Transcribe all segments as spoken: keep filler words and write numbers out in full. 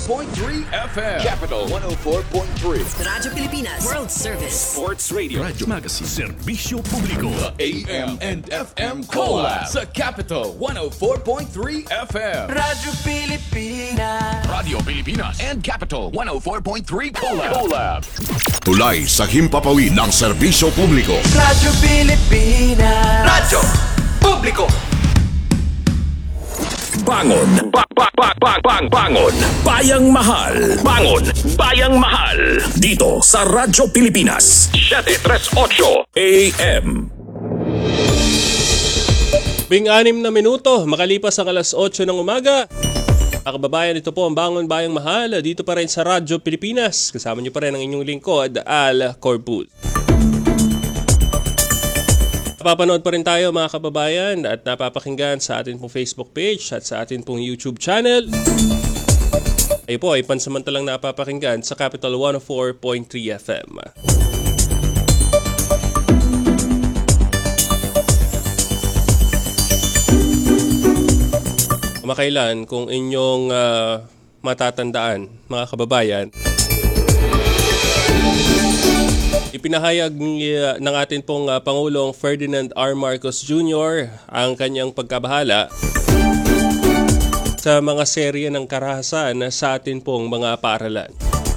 point three F M. Capital one oh four point three. Radyo Pilipinas. World Service. Sports Radio. Radyo Magazine. Serbisyo Publiko. The A M and F M Collab sa Capital one oh four point three F M. Radyo Pilipinas. Radio Pilipinas and Capital one oh four point three Collab. Collab. Tulay sa himpapawid ng serbisyo publiko. Radyo Pilipinas. Radyo Publiko. Bangon. Ba ba ba ba bang bangon. Bayang mahal. Bangon. Bayang mahal. Dito sa Radyo Pilipinas. seven thirty-eight A M. Bing anim na minuto, makalipas ang alas otso ng umaga. Mga kababayan, ito po ang Bangon Bayang Mahal dito pa rin sa Radyo Pilipinas. Kasama niyo pa rin ang inyong lingkod, Al Corpus. Napapanood pa rin tayo mga kababayan at napapakinggan sa atin pong Facebook page at sa atin pong YouTube channel. Ay po ay pansamantalang napapakinggan sa Capital one oh four point three F M. Kumakailan kung inyong uh, matatandaan mga kababayan, ipinahayag uh, ng atin pong uh, Pangulong Ferdinand R. Marcos Junior ang kanyang pagkabahala sa mga serye ng karahasan sa atin pong mga paaralan.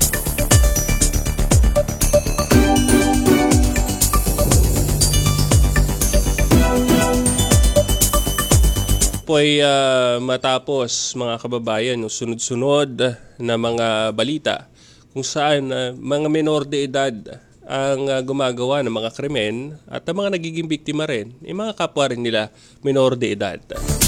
Po ay uh, matapos mga kababayan no, sunod-sunod na mga balita kung saan uh, mga menor de edad ang uh, gumagawa ng mga krimen at ang mga nagiging biktima rin, yung mga kapwa rin nila menor de edad.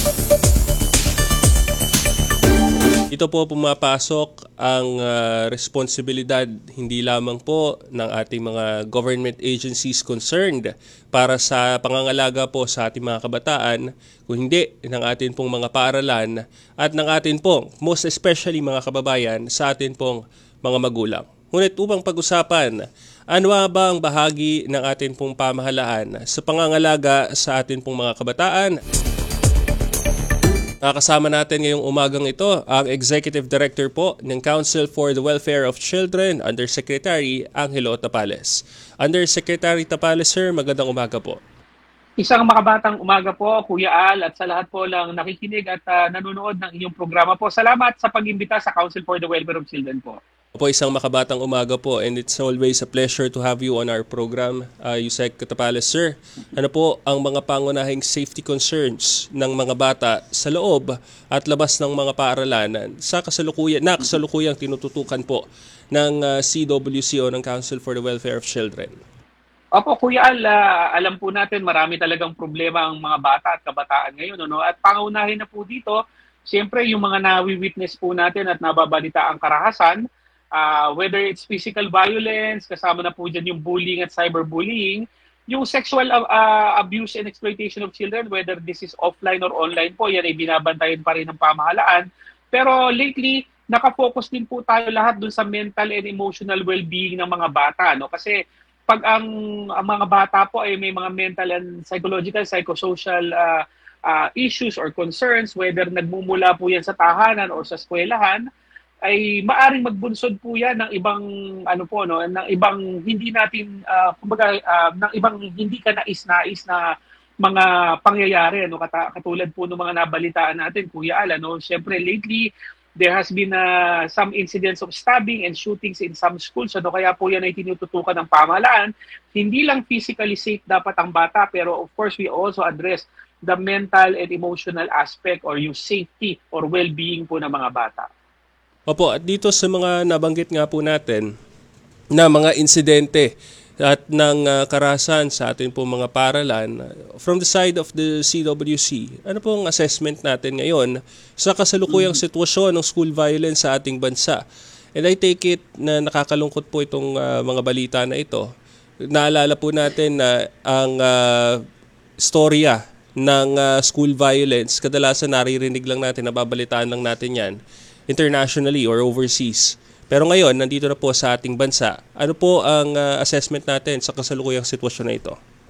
Ito po pumapasok ang uh, responsibilidad hindi lamang po ng ating mga government agencies concerned para sa pangangalaga po sa ating mga kabataan, kung hindi ng ating pong mga paaralan at ng ating pong, most especially mga kababayan, sa ating pong mga magulang. Ngunit upang pag-usapan, ano ba ang bahagi ng ating pong pamahalaan sa pangangalaga sa ating pong mga kabataan? Nakasama natin ngayong umagang ito ang Executive Director po ng Council for the Welfare of Children, Undersecretary Angelo Tapales. Undersecretary Tapales, sir, magandang umaga po. Isang makabatang umaga po, Kuya Al, at sa lahat po lang nakikinig at uh, nanonood ng inyong programa po. Salamat sa pag-imbita sa Council for the Welfare of Children po. Po, isang makabatang umaga po, and it's always a pleasure to have you on our program, uh, Yusek Tapales, sir. Ano po ang mga pangunahing safety concerns ng mga bata sa loob at labas ng mga paaralan sa kasalukuyan, na kasalukuyang tinututukan po ng uh, C W C o ng Council for the Welfare of Children? Opo, Kuya Al, uh, alam po natin marami talagang problema ang mga bata at kabataan ngayon. No? At pangunahin na po dito, siyempre yung mga nawi-witness po natin at nababalita ang karahasan, Uh, whether it's physical violence, kasama na po dyan yung bullying at cyberbullying, yung sexual uh, abuse and exploitation of children, whether this is offline or online po, yan ay binabantayan pa rin ng pamahalaan. Pero lately, nakafocus din po tayo lahat dun sa mental and emotional well-being ng mga bata. No? Kasi pag ang, ang mga bata po ay may mga mental and psychological, psychosocial uh, uh, issues or concerns, whether nagmumula po yan sa tahanan or sa eskwelahan, ay maaring magbunsod po yan ng ibang ano po no ng ibang hindi natin uh, kumbaga uh, ng ibang hindi ka nais-nais na mga pangyayari ano katulad po ng mga nabalitaan natin, Kuya Al, no. Syempre lately there has been uh, some incidents of stabbing and shootings in some schools, ano kaya po yan ay tinututukan ng pamahalaan. Hindi lang physically safe dapat ang bata, pero of course we also address the mental and emotional aspect or yung safety or well-being po ng mga bata. Opo, at dito sa mga nabanggit nga po natin na mga insidente at ng uh, karahasan sa ating po mga paaralan, from the side of the C W C, ano pong assessment natin ngayon sa kasalukuyang sitwasyon ng school violence sa ating bansa? And I take it na nakakalungkot po itong uh, mga balita na ito. Naalala po natin na ang uh, storya ng uh, school violence, kadalasan naririnig lang natin, nababalitaan lang natin yan internationally or overseas. Pero ngayon, nandito na po sa ating bansa. Ano po ang uh, assessment natin sa kasalukuyang sitwasyon na ito?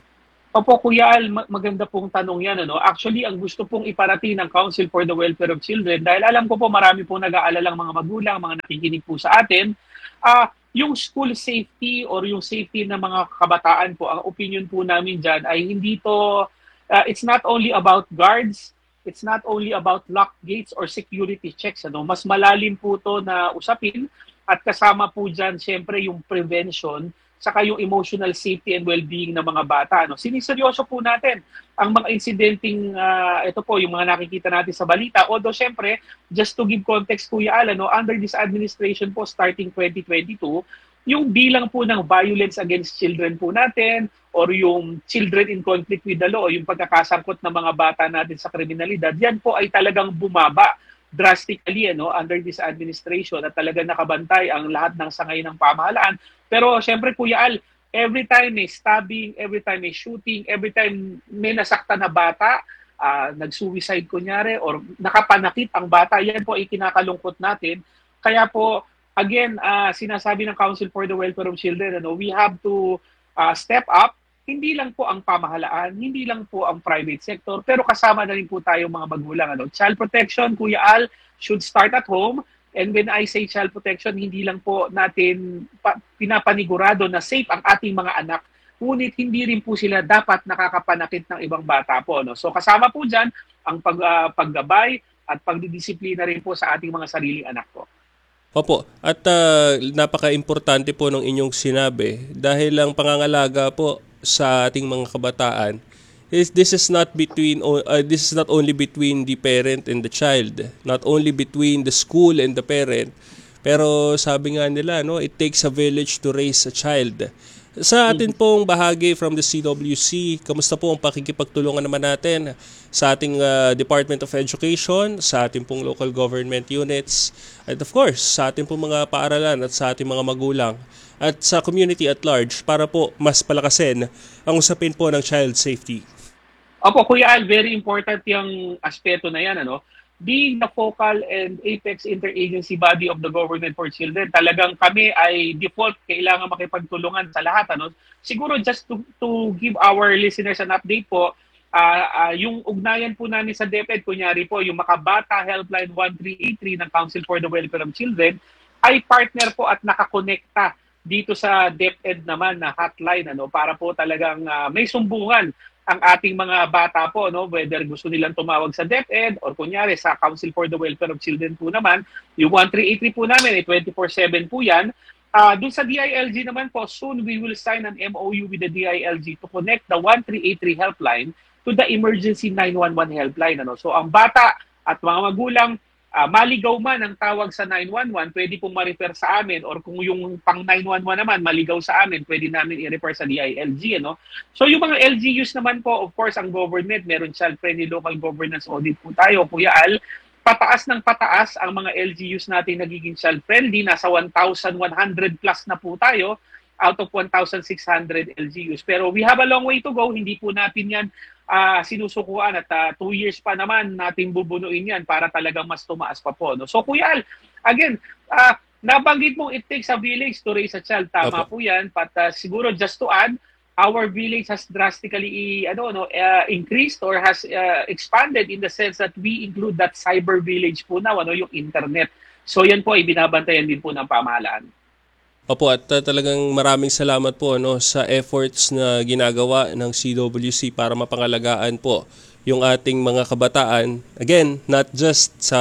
Opo, Kuya Al, ma- maganda pong tanong yan. Ano? Actually, ang gusto pong iparating ng Council for the Welfare of Children, dahil alam ko po marami pong nag-aalalang mga magulang, mga nakikinig po sa atin, ah yung school safety or yung safety ng mga kabataan po, ang opinion po namin dyan ay hindi to, ah, it's not only about guards, it's not only about lock gates or security checks. Ano? Mas malalim po to na usapin at kasama po dyan, syempre, yung prevention saka yung emotional safety and well-being ng mga bata. No? Siniseryoso po natin ang mga incidenting, uh, ito po, yung mga nakikita natin sa balita. Although, syempre, just to give context, Kuya Al, no, under this administration po, starting twenty twenty-two, yung bilang po ng violence against children po natin or yung children in conflict with the law, yung pagkakasangkot ng mga bata natin sa kriminalidad, yan po ay talagang bumaba drastically ano, under this administration at talagang nakabantay ang lahat ng sangay ng pamahalaan. Pero syempre Kuya Al, every time may stabbing, every time may shooting, every time may nasaktan na bata, uh, nag-suicide kunyari or nakapanakit ang bata, yan po ay kinakalungkot natin. Kaya po, again, uh, sinasabi ng Council for the Welfare of Children, ano, we have to uh, step up. Hindi lang po ang pamahalaan, hindi lang po ang private sector, pero kasama na rin po tayo mga magulang. Ano. Child protection, Kuya Al, should start at home. And when I say child protection, hindi lang po natin pa- pinapanigurado na safe ang ating mga anak, ngunit hindi rin po sila dapat nakakapanakit ng ibang bata po. No? So kasama po dyan ang pag, uh, paggabay at pagdidisiplina rin po sa ating mga sariling anak po. Opo, at uh, napaka-importante po ng inyong sinabi dahil ang pangangalaga po sa ating mga kabataan is this is not between uh, this is not only between the parent and the child, not only between the school and the parent, pero sabi nga nila no, it takes a village to raise a child. Sa atin pong bahagi from the C W C, kamusta po ang pakikipagtulungan naman natin sa ating uh, Department of Education, sa ating pong local government units, and of course, sa ating pong mga paaralan at sa ating mga magulang, at sa community at large para po mas palakasin ang usapin po ng child safety? Opo, Kuya Al, very important yung aspeto na yan. Ano? Being the focal and apex interagency body of the Government for Children, talagang kami ay default kailangan makipagtulungan sa lahat. Ano? Siguro just to, to give our listeners an update po, uh, uh, yung ugnayan po namin sa DepEd, kunyari po, yung Makabata Helpline one three eight three ng Council for the Welfare of Children, ay partner po at nakakonekta dito sa DepEd naman na hotline ano para po talagang uh, may sumbungan ang ating mga bata po no whether gusto nilang tumawag sa DepEd or kunyari sa Council for the Welfare of Children po naman yung one three eight three po namin ay twenty-four seven po yan. Uh, dun sa D I L G naman po, soon we will sign an M O U with the D I L G to connect the one three eight three helpline to the emergency nine one one helpline ano. So ang bata at mga magulang, Uh, maligaw man ang tawag sa nine one one, pwede pong ma-refer sa amin or kung yung pang nine one one naman, maligaw sa amin, pwede namin i-refer sa D I L G. Ano? So yung mga L G Us naman po, of course, ang government, meron child-friendly local governance audit po tayo, Kuya Al. Pataas ng pataas ang mga L G Us natin nagiging child-friendly, nasa one thousand one hundred plus na po tayo out of one thousand six hundred L G Us. Pero we have a long way to go, hindi po natin yan Uh, sinusukuan at uh, two years pa naman natin bubunuin yan para talagang mas tumaas pa po. No? So Kuya Al, again, uh, nabanggit mo it takes a village to raise a child. Tama okay. po yan. But uh, siguro just to add, our village has drastically ano, no, uh, increased or has uh, expanded in the sense that we include that cyber village po now, ano, yung internet. So yan po ay binabantayan din po ng pamahalaan. Opo, at uh, talagang maraming salamat po no, sa efforts na ginagawa ng C W C para mapangalagaan po yung ating mga kabataan. Again, not just sa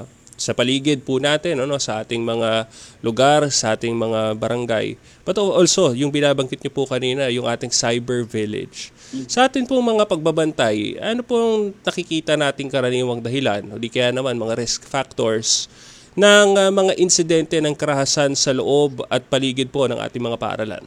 sa paligid po natin, ano, sa ating mga lugar, sa ating mga barangay, but also yung binabanggit niyo po kanina, yung ating cyber village. Sa atin pong mga pagbabantay, ano pong nakikita nating karaniwang dahilan o di kaya naman mga risk factors ng uh, mga insidente ng karahasan sa loob at paligid po ng ating mga paaralan?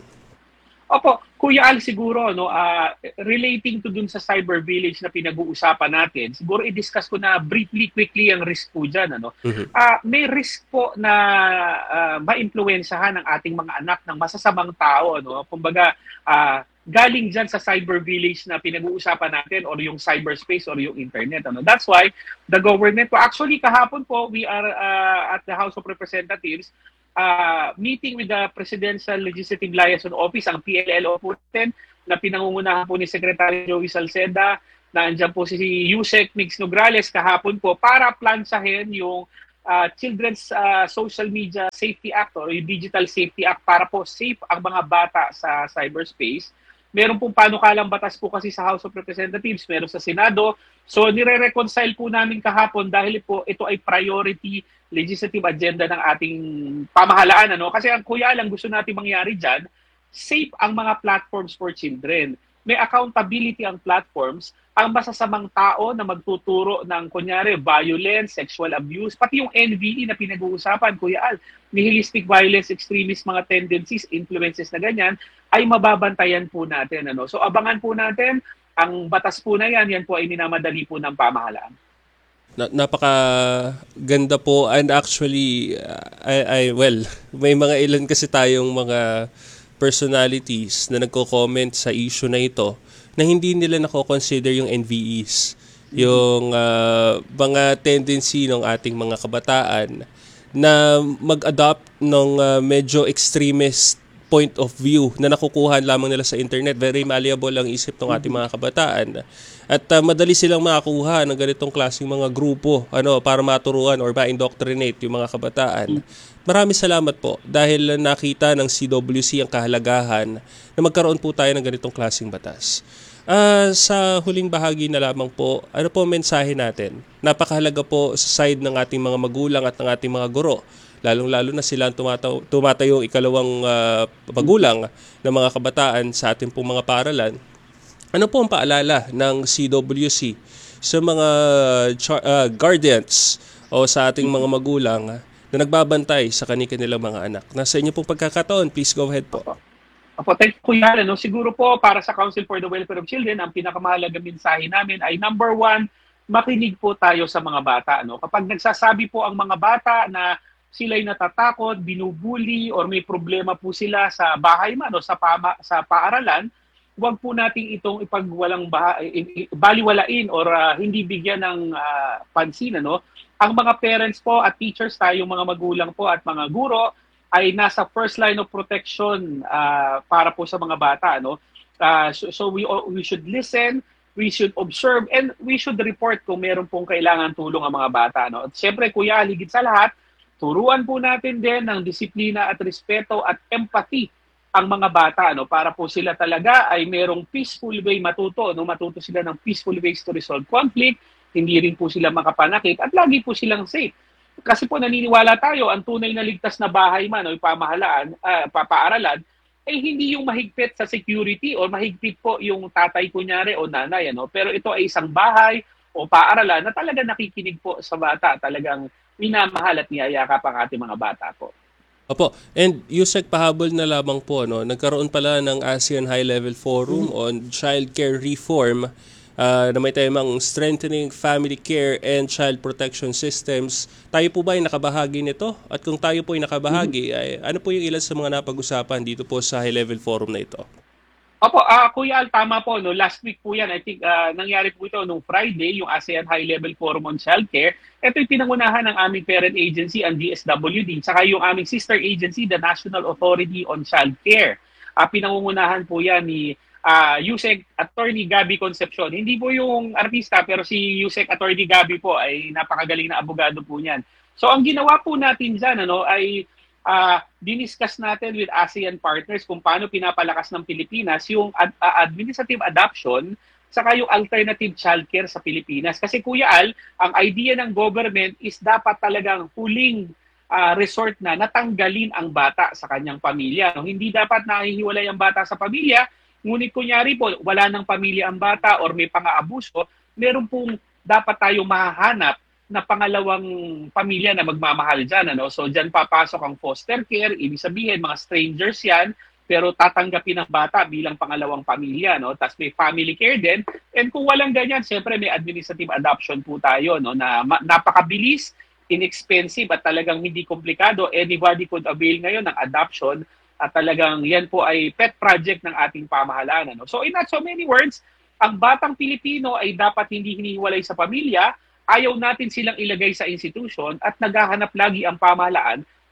Opo, Kuya Al, siguro, no, uh, relating to dun sa cyber village na pinag-uusapan natin, siguro i-discuss ko na briefly, quickly ang risk po dyan. Ano? Mm-hmm. Uh, may risk po na uh, ma-impluensyahan ng ating mga anak ng masasamang tao. Ano? Kumbaga, uh, galing dyan sa cyber village na pinag-uusapan natin or yung cyberspace or yung internet. Ano? That's why the government po, actually kahapon po, we are uh, at the House of Representatives, uh, meeting with the Presidential Legislative Liaison Office, ang P L L O po natin, na pinangungunahan po ni Secretary Joey Salceda, na andyan po si Yusek Mix Nograles kahapon po para plansahin yung uh, Children's uh, Social Media Safety Act or yung Digital Safety Act para po safe ang mga bata sa cyberspace. Meron pong panukalang batas po kasi sa House of Representatives, meron sa Senado. So nire-reconcile po namin kahapon dahil po ito ay priority legislative agenda ng ating pamahalaan. Ano? Kasi ang kuya lang gusto natin mangyari dyan, safe ang mga platforms for children. May accountability ang platforms. Ang masasamang tao na magtuturo ng, kunyari, violence, sexual abuse, pati yung N V E na pinag-uusapan, Kuya Al, nihilistic violence, extremist mga tendencies, influences na ganyan, ay mababantayan po natin. Ano? So abangan po natin, ang batas po na yan, yan po ay minamadali po ng pamahalaan. Na, napaka ganda po, and actually uh, I, I well may mga ilan kasi tayong mga personalities na nagko-comment sa issue na ito na hindi nila nako-consider yung N V Es, yung uh, mga tendency ng ating mga kabataan na mag-adopt ng uh, medyo extremist point of view na nakukuha lamang nila sa internet. Very malleable ang isip ng ating mga kabataan. At uh, madali silang makakuha ng ganitong klaseng mga grupo ano para maturuan or ma-indoctrinate yung mga kabataan. Maraming salamat po dahil nakita ng C W C ang kahalagahan na magkaroon po tayo ng ganitong klaseng batas. Uh, sa huling bahagi na lamang po, ano po ang mensahe natin? Napakahalaga po sa side ng ating mga magulang at ng ating mga guro. Lalong-lalo na sila ang tumatayo, tumatayo ikalawang uh, magulang ng mga kabataan sa ating pong mga paaralan. Ano po ang paalala ng C W C sa mga char- uh, guardians o sa ating mga magulang na nagbabantay sa kanilang mga anak? Nasa inyo pong pagkakataon, please go ahead po. Apo, thank you, Kuya. No? Siguro po para sa Council for the Welfare of Children, ang pinakamahalaga mensahe namin ay number one, makinig po tayo sa mga bata. No? Kapag nagsasabi po ang mga bata na sila'y natatakot, binubuli, or may problema po sila sa bahay man o sa, pama, sa paaralan, huwag po nating itong ipagwalang baha, baliwalain or uh, hindi bigyan ng uh, pansin. Ano? Ang mga parents po at teachers tayo, mga magulang po at mga guro, ay nasa first line of protection uh, para po sa mga bata. Ano? Uh, so so we, we should listen, we should observe, and we should report kung meron pong kailangan tulong ang mga bata. No? At siyempre, Kuya, higit sa lahat, turuan po natin din ng disiplina at respeto at empathy ang mga bata, no, para po sila talaga ay merong peaceful way matuto, no, matuto sila ng peaceful ways to resolve conflict, hindi rin po sila makapanakit at lagi po silang safe. Kasi po naniniwala tayo, ang tunay na ligtas na bahay man o pamahalaan, uh, papaaralan, ay hindi yung mahigpit sa security o mahigpit po yung tatay kunyari o nanay, ano, pero ito ay isang bahay o paaralan na talaga nakikinig po sa bata, talagang minamahal at niyayakap ang ating mga bata po. Opo. And Yusek, pahabol na lamang po, no? Nagkaroon pala ng ASEAN High-Level Forum mm-hmm. on Child Care Reform uh, na may temang Strengthening Family Care and Child Protection Systems. Tayo po ba ay nakabahagi nito? At kung tayo po ay nakabahagi, mm-hmm. ay, ano po yung ilan sa mga napag-usapan dito po sa High-Level Forum na ito? Opo, uh, Kuya Al, tama po. No? Last week po yan. I think uh, nangyari po ito nung Friday, yung ASEAN High-Level Forum on Childcare. Ito yung pinangunahan ng aming parent agency, ang D S W D, saka yung aming sister agency, the National Authority on Childcare. Uh, pinangungunahan po yan ni uh, Yusek Attorney Gabby Concepcion. Hindi po yung artista, pero si Yusek Attorney Gabby po ay napakagaling na abogado po niyan. So ang ginawa po natin dyan ano, ay Uh, diniscuss natin with ASEAN partners kung paano pinapalakas ng Pilipinas yung ad- uh, administrative adoption saka yung alternative childcare sa Pilipinas. Kasi Kuya Al, ang idea ng government is dapat talagang huling uh, resort na natanggalin ang bata sa kanyang pamilya. No? Hindi dapat nahihiwalay ang bata sa pamilya, ngunit kunyari po wala ng pamilya ang bata or may pang-aabuso, meron pong dapat tayo mahahanap na pangalawang pamilya na magmamahal dyan. Ano? So dyan papasok ang foster care, ibig sabihin mga strangers yan, pero tatanggapin ng bata bilang pangalawang pamilya. No? Tapos may family care din. And kung walang ganyan, siyempre may administrative adoption po tayo no? na ma- napakabilis, inexpensive at talagang hindi komplikado. Anybody could avail ngayon ng adoption at talagang yan po ay pet project ng ating pamahalaan. Ano? So in not so many words, ang batang Pilipino ay dapat hindi hinihiwalay sa pamilya. Ayaw natin silang ilagay sa institution at naghahanap lagi ang pamahalaan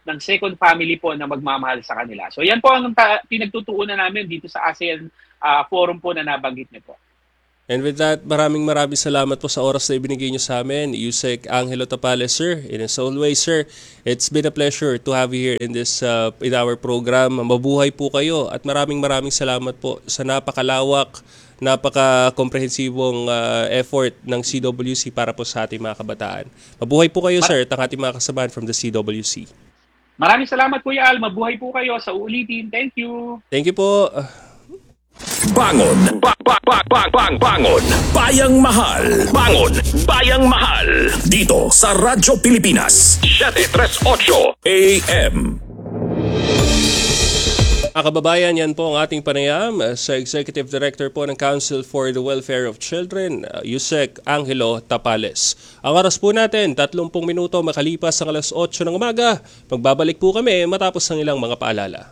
ng second family po na magmamahal sa kanila. So yan po ang ta- pinagtutuunan namin dito sa ASEAN uh, Forum po na nabanggit niyo po. And with that, maraming maraming salamat po sa oras na ibinigay niyo sa amin, Yusek Angelo Tapales, sir. In his own way, sir, it's been a pleasure to have you here in this uh, in our program. Mabuhay po kayo at maraming maraming salamat po sa napakalawak, napaka-komprehensibong uh, effort ng C W C para po sa ating mga kabataan. Mabuhay po kayo, sir, at ang ating mga kasamahan from the C W C. Maraming salamat, Kuya Al. Mabuhay po kayo sa uulitin. Thank you. Thank you po. Bangon, ba, ba, ba, ba, bang, bangon, bayang mahal, bangon, bayang mahal, dito sa Radyo Pilipinas, seven thirty-eight A M. Mga kababayan, yan po ang ating panayam uh, sa Executive Director po ng Council for the Welfare of Children, uh, Yusek Angelo Tapales. Ang oras po natin, thirty minuto makalipas ang alas eight ng umaga. Magbabalik po kami matapos ang ilang mga paalala.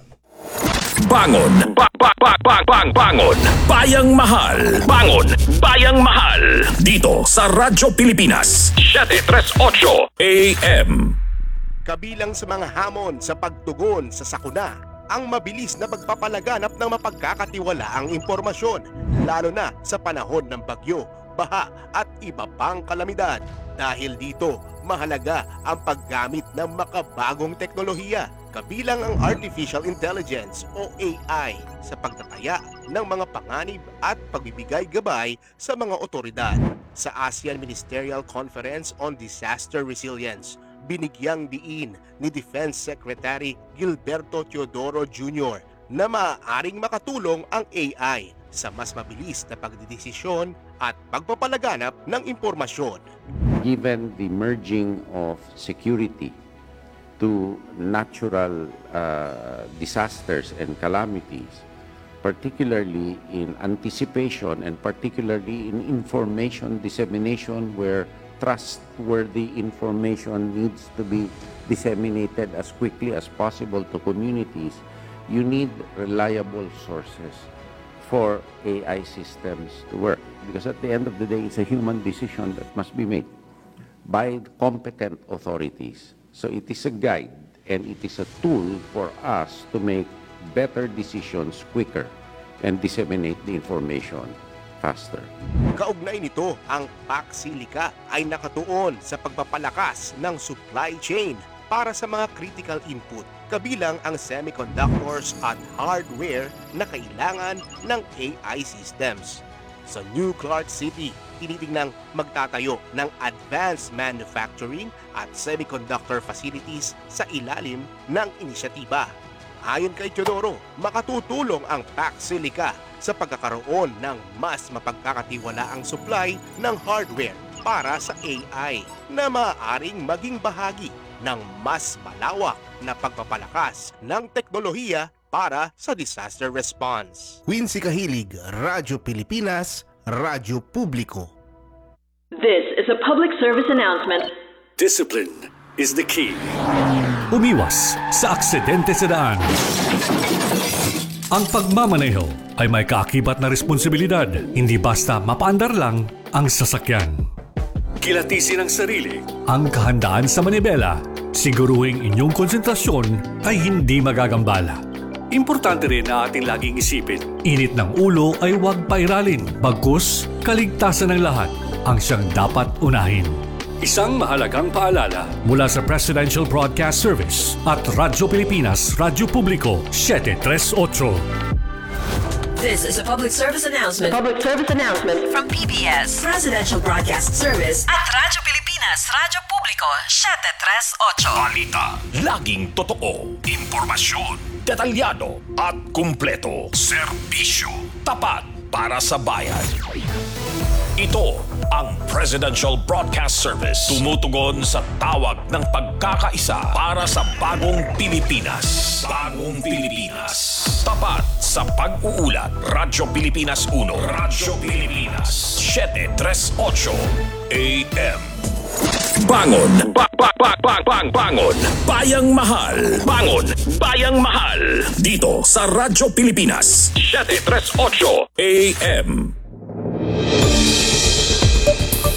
Bangon, ba, ba, ba, ba, bang, bangon, bayang mahal, bangon, bayang mahal, dito sa Radyo Pilipinas, seven thirty-eight A M. Kabilang sa mga hamon sa pagtugon sa sakuna, ang mabilis na pagpapalaganap ng mapagkakatiwalaang impormasyon, lalo na sa panahon ng bagyo, baha at iba pang kalamidad. Dahil dito, mahalaga ang paggamit ng makabagong teknolohiya, kabilang ang Artificial Intelligence o A I sa pagtataya ng mga panganib at pagbibigay gabay sa mga otoridad. Sa ASEAN Ministerial Conference on Disaster Resilience, binigyang diin ni Defense Secretary Gilberto Teodoro Junior na maaaring makatulong ang A I sa mas mabilis na pagdidesisyon at pagpapalaganap ng impormasyon. Given the merging of security to natural uh, disasters and calamities, particularly in anticipation and particularly in information dissemination where trustworthy information needs to be disseminated as quickly as possible to communities, you need reliable sources for A I systems to work. Because at the end of the day, it's a human decision that must be made by competent authorities. So it is a guide and it is a tool for us to make better decisions quicker and disseminate the information faster. Kaugnay nito, ang PAC-Silica ay nakatuon sa pagpapalakas ng supply chain para sa mga critical input, kabilang ang semiconductors at hardware na kailangan ng A I systems. Sa New Clark City, tinitingnang magtatayo ng advanced manufacturing at semiconductor facilities sa ilalim ng inisyatiba. Ayon kay Teodoro, makatutulong ang PAC-Silica sa pagkakaroon ng mas mapagkakatiwalaang supply ng hardware para sa A I na maaaring maging bahagi ng mas malawak na pagpapalakas ng teknolohiya para sa disaster response. Quincy Kahilig, Radyo Pilipinas, Radyo Publiko. This is a public service announcement. Discipline is the key. Umiwas sa aksidente sa daan. Ang pagmamaneho ay may kaakibat na responsibilidad, hindi basta mapaandar lang ang sasakyan. Kilatisin ang sarili, ang kahandaan sa manibela, siguruhing inyong konsentrasyon ay hindi magagambala. Importante rin na ating laging isipin, init ng ulo ay huwag pairalin, bagkus kaligtasan ng lahat ang siyang dapat unahin. Isang mahalagang paalala mula sa Presidential Broadcast Service at Radyo Pilipinas, Radyo Publiko, seven thirty-eight. This is a public service announcement. Public service announcement From P B S Presidential Broadcast Service at Radyo Pilipinas, Radyo Publiko, seven thirty-eight. Balita, laging totoo, impormasyon, detalyado at kumpleto. Serbisyo, tapat para sa bayan. Ito ang Presidential Broadcast Service. Tumutugon sa tawag ng pagkakaisa para sa bagong Pilipinas. Bagong Pilipinas. Tapat sa pag-uulat. Radyo Pilipinas one. Radyo Pilipinas seven thirty-eight A M. Bangon, ba, ba, ba, ba, bang, bangon, bayang mahal, bangon, bayang mahal, dito sa Radyo Pilipinas seven thirty-eight A M.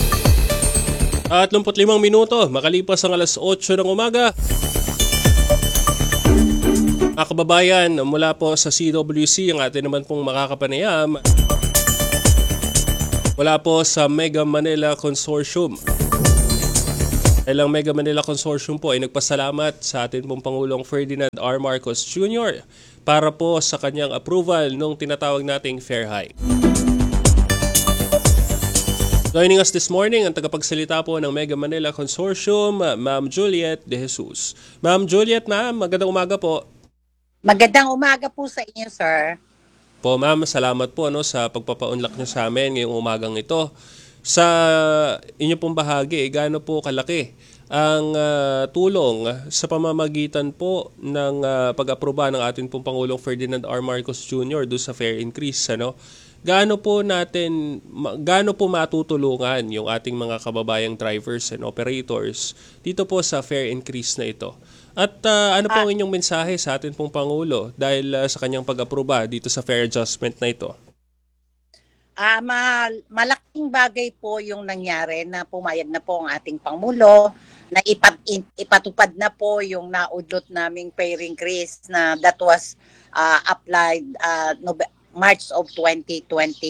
At thirty-five minuto, makalipas ang alas eight ng umaga. Mga kababayan, mula po sa C W C, ang atin naman pong makakapanayam mula po sa Mega Manila Consortium. Dahil ang Mega Manila Consortium po ay nagpasalamat sa atin pong Pangulong Ferdinand R. Marcos Junior para po sa kanyang approval ng tinatawag nating Fair Hike. Joining us this morning, ang tagapagsalita po ng Mega Manila Consortium, Ma'am Juliet De Jesus. Ma'am Juliet, ma'am, magandang umaga po. Magandang umaga po sa inyo, sir. Po, ma'am, salamat po no, sa pagpapaunlak niyo sa amin ngayong umagang ito. Sa inyo pong bahagi, eh, gaano po kalaki ang uh, tulong sa pamamagitan po ng uh, pag-aproba ng ating pong Pangulong Ferdinand R. Marcos Junior do sa fare increase, ano? Gaano po natin gaano po matutulungan yung ating mga kababayang drivers and operators dito po sa fare increase na ito? At uh, ano po ang inyong mensahe sa ating pong Pangulo dahil uh, sa kanyang pag-aproba dito sa fare adjustment na ito? Ah, mal- malaking bagay po yung nangyari na pumayag na po ang ating Pangulo na ipat- ipatupad na po yung naudlot naming fare increase na that was uh, applied uh, Nove- March of twenty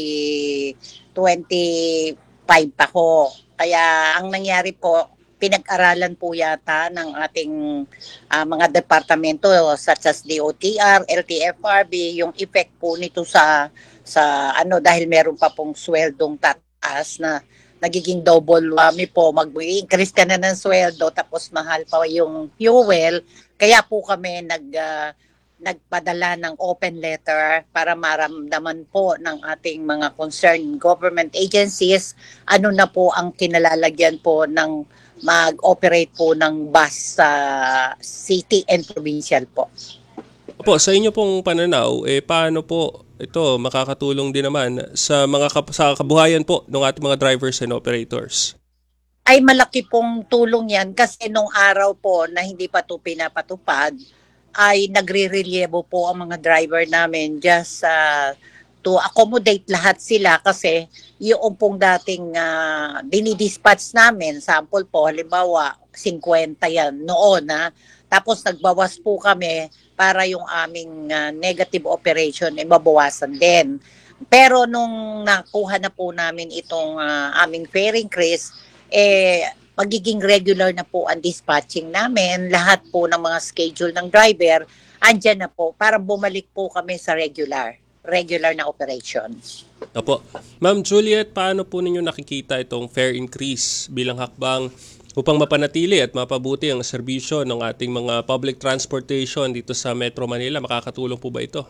twenty-five pa ko. Kaya ang nangyari po, pinag-aralan po yata ng ating uh, mga departamento such as D O T R, L T F R B, yung effect po nito sa sa ano dahil meron pa pong sweldong tataas na nagiging double whammy po, mag-increase ka na ng sweldo tapos mahal pa yung fuel. Kaya po kami nag uh, nagpadala ng open letter para maramdaman po ng ating mga concerned government agencies ano na po ang kinalalagyan po ng mag-operate po ng bus sa uh, city and provincial po. Opo, sa inyo pong pananaw, eh, paano po ito makakatulong din naman sa mga kap- sa kabuhayan po ng ating mga drivers and operators? Ay malaki pong tulong yan kasi nung araw po na hindi pa ito pinapatupad, ay nagre-relievo po ang mga driver namin just uh, to accommodate lahat sila kasi yung pong dating uh, dinidispatch namin, sample po, halimbawa, fifty yan noon na. Tapos nagbawas po kami para yung aming uh, negative operation ay mabawasan din. Pero nung nakuha na po namin itong uh, aming fare increase, eh, magiging regular na po ang dispatching namin. Lahat po ng mga schedule ng driver, andyan na po para bumalik po kami sa regular, regular na operations. Opo. Ma'am Juliet, paano po ninyo nakikita itong fare increase bilang hakbang upang mapanatili at mapabuti ang serbisyo ng ating mga public transportation dito sa Metro Manila? Makakatulong po ba ito?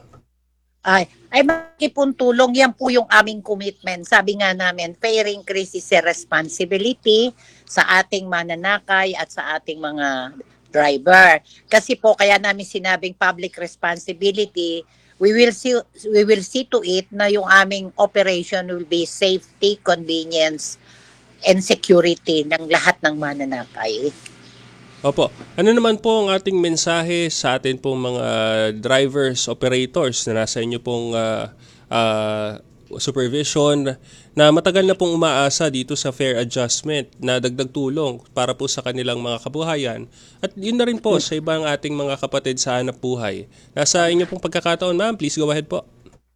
Ay, ay makikipong tulong. Yan po yung aming commitment. Sabi nga namin, fare increase is a responsibility sa ating mananakay at sa ating mga driver. Kasi po kaya namin sinabing public responsibility, we will see we will see to it na yung aming operation will be safety, convenience, and security ng lahat ng mananakay. Opo. Ano naman po ang ating mensahe sa atin pong mga drivers, operators na nasa inyo pong uh, uh, supervision na matagal na pong umaasa dito sa fare adjustment na dagdag tulong para po sa kanilang mga kabuhayan? At yun na rin po sa ibang ating mga kapatid sa hanap buhay. Nasa inyo pong pagkakataon, ma'am, please go ahead po.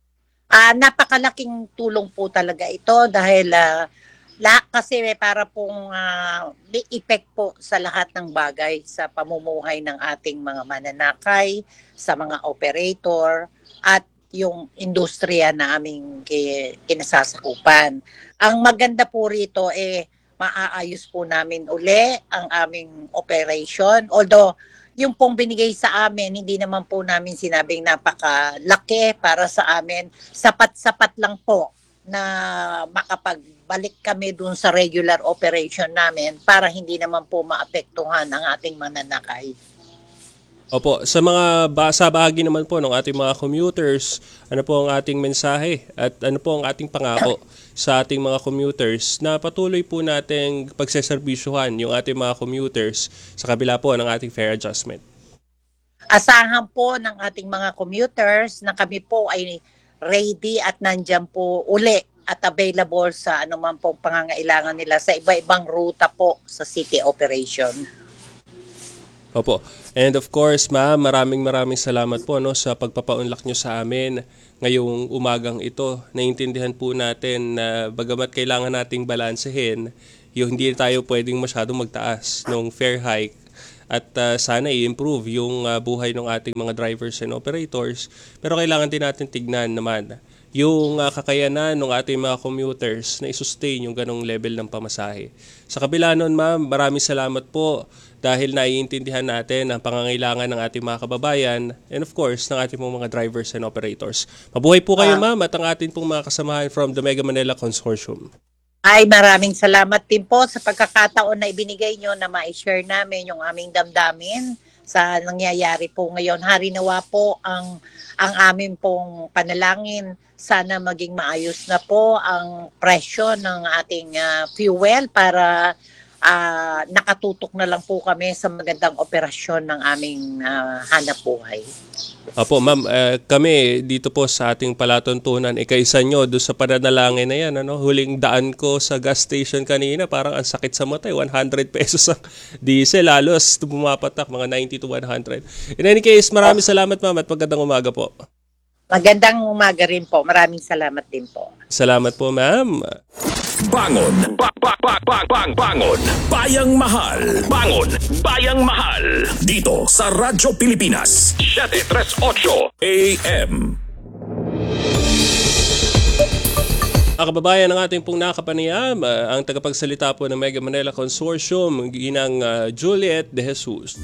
Uh, napakalaking tulong po talaga ito dahil uh, lahat kasi para pong uh, may effect po sa lahat ng bagay sa pamumuhay ng ating mga mananakay, sa mga operator, at yung industriya na aming kinasasakupan. Ang maganda po rito eh maaayos po namin uli ang aming operation. Although yung pong binigay sa amin, hindi naman po namin sinabing napakalaki para sa amin. Sapat-sapat lang po na makapagbalik kami dun sa regular operation namin para hindi naman po maapektuhan ang ating mananakay. Opo, sa mga sa bahagi naman po ng ating mga commuters, ano po ang ating mensahe at ano po ang ating pangako sa ating mga commuters na patuloy po nating pagseserbisyuhan yung ating mga commuters sa kabila po ng ating fare adjustment? Asahan po ng ating mga commuters na kami po ay ready at nandyan po uli at available sa anuman pong pangangailangan nila sa iba-ibang ruta po sa city operation. Opo. And of course, ma'am, maraming maraming salamat po no, sa pagpapaunlak nyo sa amin ngayong umagang ito. Naintindihan po natin na bagamat kailangan nating balansehin, yung hindi tayo pwedeng masyadong magtaas ng fare hike at uh, sana i-improve yung uh, buhay ng ating mga drivers and operators. Pero kailangan din natin tignan naman yung uh, kakayanan ng ating mga commuters na i-sustain yung ganong level ng pamasahe. Sa kabila nun, ma'am, maraming salamat po dahil naiintindihan natin ang pangangailangan ng ating mga kababayan and of course ng ating mga drivers and operators. Mabuhay po kayo, ma'am, at ang ating pong mga kasamahan from the Mega Manila Consortium. Ay, maraming salamat din po sa pagkakataon na ibinigay nyo na ma-share namin yung aming damdamin sa nangyayari po ngayon. Hari nawa po ang, ang amin pong panalangin. Sana maging maayos na po ang presyo ng ating uh, fuel para uh, nakatutok na lang po kami sa magandang operasyon ng aming uh, hanap buhay. Apo, ma'am, uh, kami dito po sa ating palatuntunan, ikaisa nyo doon sa pananalangin na yan. Ano? Huling daan ko sa gas station kanina, parang ang sakit sa mata, one hundred pesos ang diesel, halos bumapatak, mga ninety to one hundred. In any case, maraming salamat, ma'am, at magandang umaga po. Magandang umaga rin po. Maraming salamat din po. Salamat po, ma'am. Bangon, ba, ba, ba, ba, bang, bangon, bayang mahal, bangon, bayang mahal, dito sa Radyo Pilipinas, seven thirty-eight A M. Mga kababayan, ng ating pong nakapanayam, uh, ang tagapagsalita po ng Mega Manila Consortium, ginang uh, Juliet De Jesus.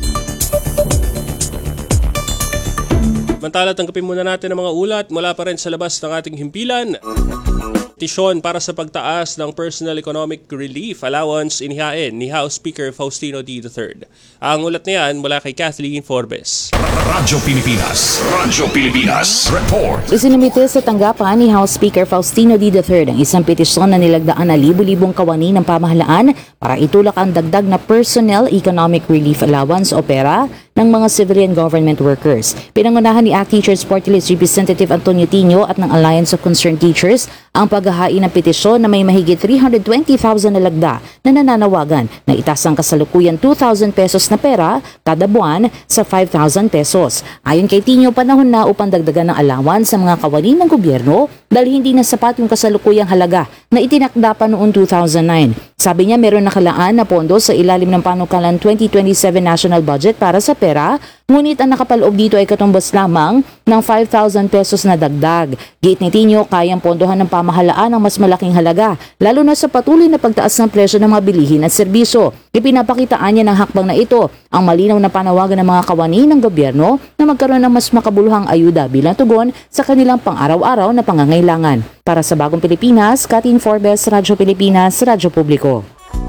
Mantala, tanggapin muna natin ang mga ulat mula pa rin sa labas ng ating himpilan. Petisyon para sa pagtaas ng Personal Economic Relief Allowance inihain ni House Speaker Faustino D. the third. Ang ulat na yan mula kay Kathleen Forbes. Radyo Pilipinas, Radyo Pilipinas, report. Isinumite sa tanggapan ni House Speaker Faustino D. the third ang isang petisyon na nilagdaan na libu-libong kawani ng pamahalaan para itulak ang dagdag na Personal Economic Relief Allowance o pera ng mga civilian government workers. Pinangunahan ni A C T Teachers Party List Representative Antonio Tino at ng Alliance of Concerned Teachers ang paghahain ng petisyon na may mahigit three hundred twenty thousand na lagda na nananawagan na itaas ang kasalukuyan two thousand pesos na pera kada buwan sa five thousand pesos. Ayon kay Tino, panahon na upang dagdagan ng allowance sa mga kawani ng gobyerno dahil hindi na sapat yung kasalukuyang halaga na itinakda pa noong two thousand nine. Sabi niya meron nakalaan na pondo sa ilalim ng panukalan twenty twenty-seven National Budget para sa pera, ngunit ang nakapaloob dito ay katumbas lamang ng five thousand pesos na dagdag. Giit ni Tino, kayang pondohan ng pamahalaan ang mas malaking halaga, lalo na sa patuloy na pagtaas ng presyo ng mga bilihin at serbisyo. Ipinapakitaan niya ng hakbang na ito ang malinaw na panawagan ng mga kawani ng gobyerno na magkaroon ng mas makabuluhang ayuda bilang tugon sa kanilang pang-araw-araw na pangangailangan. Para sa Bagong Pilipinas, Kathleen Forbes, Radyo Pilipinas, Radyo Publiko.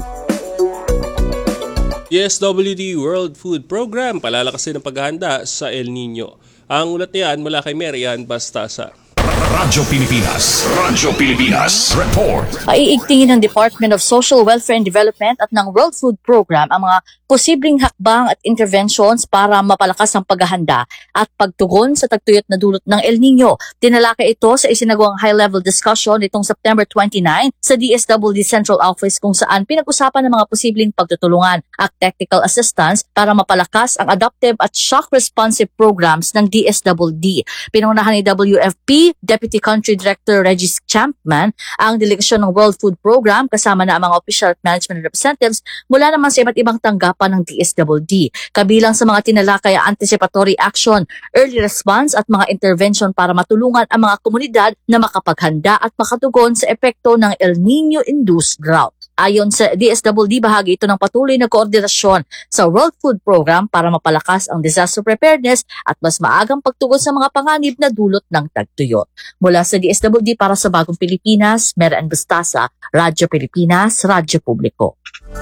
D S W D World Food Program palalakasin ang paghahanda sa El Nino. Ang ulat niyan mula kay Marian Bastasa. Radyo Pilipinas, Radyo Pilipinas, report. Aiigtingin ng Department of Social Welfare and Development at ng World Food Program ang mga posibleng hakbang at interventions para mapalakas ang paghahanda at pagtugon sa tagtuyot na dulot ng El Nino. Tinalakay ito sa isinagawang high-level discussion nitong September twenty-ninth sa D S W D Central Office kung saan pinag-usapan ng mga posibleng pagtutulungan at technical assistance para mapalakas ang adaptive at shock-responsive programs ng D S W D. Pinangunahan ni W F P Deputy Country Director Regis Champman ang delegasyon ng World Food Program kasama na ang mga official at management representatives mula naman sa iba't ibang tanggapan ng D S W D. Kabilang sa mga tinalakay ang anticipatory action, early response at mga intervention para matulungan ang mga komunidad na makapaghanda at makatugon sa epekto ng El Nino-induced drought. Ayon sa D S W D, bahagi ito ng patuloy na koordinasyon sa World Food Program para mapalakas ang disaster preparedness at mas maagang pagtugon sa mga panganib na dulot ng tagtuyot. Mula sa D S W D para sa Bagong Pilipinas, Marian Bastasa, Radyo Pilipinas, Radyo Publiko.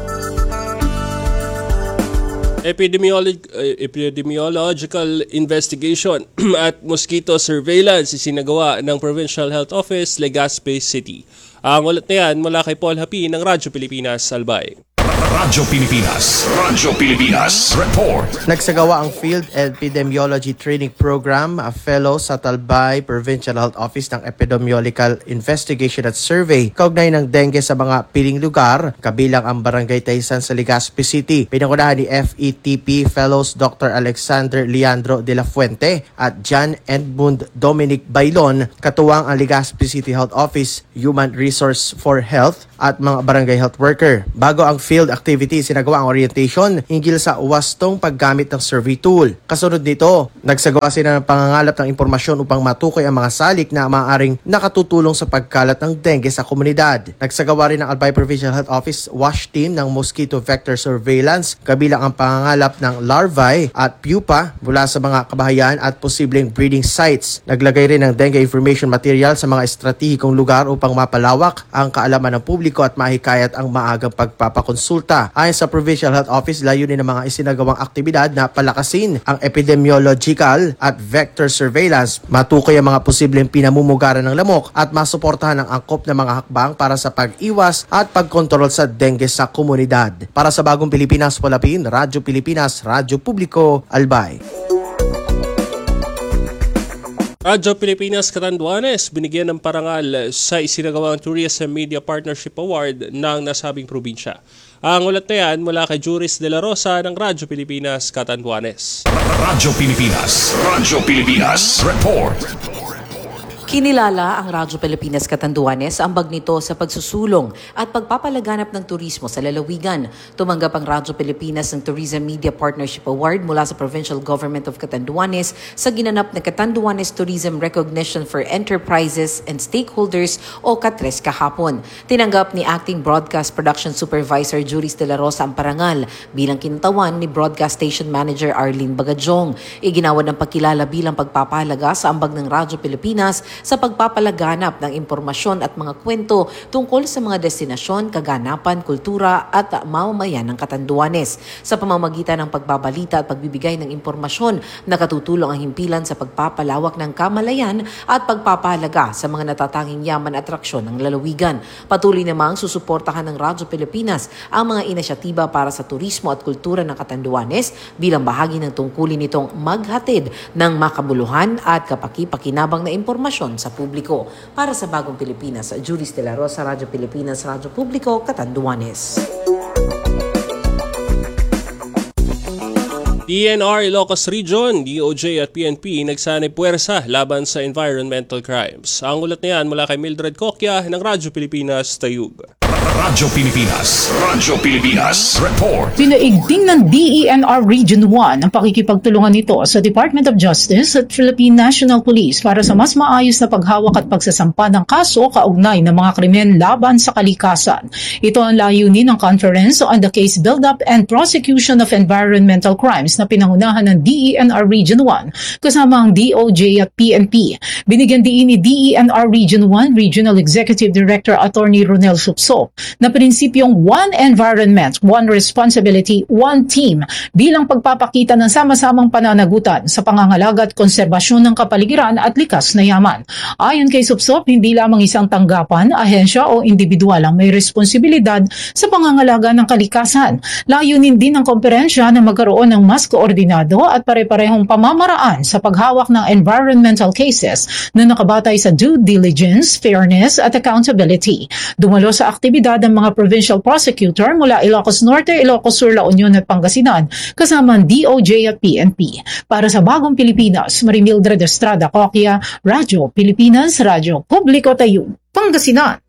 Epidemiolog- uh, epidemiological investigation at mosquito surveillance isinagawa ng Provincial Health Office, Legazpi City. Ang ulat na yan mula kay Paul Hapi ng Radyo Pilipinas, Albay. Radyo Pilipinas. Radyo Pilipinas Report. Nagsagawa ang Field Epidemiology Training Program, a fellow sa Talbay Provincial Health Office ng Epidemiological Investigation at Survey kaugnay ng dengue sa mga piling lugar, kabilang ang Barangay Taysan sa Legazpi City. Pinangunahan ni F E T P Fellows Doctor Alexander Leandro de la Fuente at John Edmund Dominic Bailon, katuwang ang Legazpi City Health Office, Human Resource for Health at mga barangay health worker. Bago ang field activity, sinagawa ang orientation hinggil sa wastong paggamit ng survey tool. Kasunod nito, nagsagawa sila ng pangangalap ng impormasyon upang matukoy ang mga salik na maaaring nakatutulong sa pagkalat ng dengue sa komunidad. Nagsagawa rin ng Albay Provincial Health Office WASH team ng mosquito vector surveillance, kabilang ang pangangalap ng larvae at pupa mula sa mga kabahayan at posibleng breeding sites. Naglagay rin ng dengue information material sa mga estratehikong lugar upang mapalawak ang kaalaman ng publiko at mahikayat ang maagang pagpapakonsulta. Ayon sa Provincial Health Office, layunin ng mga isinagawang aktibidad na palakasin ang epidemiological at vector surveillance, matukoy ang mga posibleng pinamumugaran ng lamok at masuportahan ang angkop ng mga hakbang para sa pag-iwas at pagkontrol sa dengue sa komunidad. Para sa Bagong Pilipinas Palapin, Radyo Pilipinas, Radyo Publiko, Albay. Radyo Pilipinas Catanduanes binigyan ng parangal sa isinagawang Tourism Media Partnership Award ng nasabing probinsya. Ang ulat na yan mula kay Juris de la Rosa ng Radyo Pilipinas Catanduanes. Radyo Pilipinas. Radyo Pilipinas Report. Kinilala ang Radyo Pilipinas Catanduanes ang ambag nito sa pagsusulong at pagpapalaganap ng turismo sa lalawigan. Tumanggap ang Radyo Pilipinas ng Tourism Media Partnership Award mula sa Provincial Government of Catanduanes sa ginanap na Catanduanes Tourism Recognition for Enterprises and Stakeholders o CATRES kahapon. Tinanggap ni Acting Broadcast Production Supervisor Juris de la Rosa ang parangal bilang kinatawan ni Broadcast Station Manager Arlene Bagajong. Iginawad ng pagkilala bilang pagpapahalaga sa ambag ng Radyo Pilipinas sa pagpapalaganap ng impormasyon at mga kwento tungkol sa mga destinasyon, kaganapan, kultura at mamamayan ng Catanduanes. Sa pamamagitan ng pagbabalita at pagbibigay ng impormasyon, nakatutulong ang himpilan sa pagpapalawak ng kamalayan at pagpapahalaga sa mga natatanging yaman at atraksyon ng lalawigan. Patuloy namang susuportahan ng Radyo Pilipinas ang mga inisyatiba para sa turismo at kultura ng Catanduanes bilang bahagi ng tungkulin nitong maghatid ng makabuluhan at kapaki-pakinabang na impormasyon sa publiko. Para sa Bagong Pilipinas, Juris de la Rosa, Radyo Pilipinas, Radyo Publiko, Catanduanes. D N R Ilocos Region, D O J at P N P nagsanay puwersa laban sa environmental crimes. Ang ulat na yan mula kay Mildred Coquia ng Radyo Pilipinas, Tayug. Radyo Pilipinas. Radyo Pilipinas Report. Pinaigting ng D E N R Region one ang pakikipagtulungan nito sa Department of Justice at Philippine National Police para sa mas maayos na paghawak at pagsasampa ng kaso kaugnay ng mga krimen laban sa kalikasan. Ito ang layunin ng Conference on the Case Build-up and Prosecution of Environmental Crimes na pinangunahan ng D E N R Region one kasama ang D O J at P N P. Binigyan diin ni D E N R Region one Regional Executive Director Attorney Ronel Suksop na prinsipyong one environment, one responsibility, one team bilang pagpapakita ng sama-samang pananagutan sa pangangalaga at konserbasyon ng kapaligiran at likas na yaman. Ayon kay Supsop, hindi lamang isang tanggapan, ahensya o individual ang may responsibilidad sa pangangalaga ng kalikasan. Layunin din ng komperensya na magkaroon ng mas koordinado at pare-parehong pamamaraan sa paghawak ng environmental cases na nakabatay sa due diligence, fairness at accountability. Dumalo sa aktibidad ng mga provincial prosecutor mula Ilocos Norte, Ilocos Sur, La Union at Pangasinan kasama ang D O J at P N P. Para sa Bagong Pilipinas, Marimildred Estrada Coquia, Radyo Pilipinas, Radyo Publiko, Tayug, Pangasinan.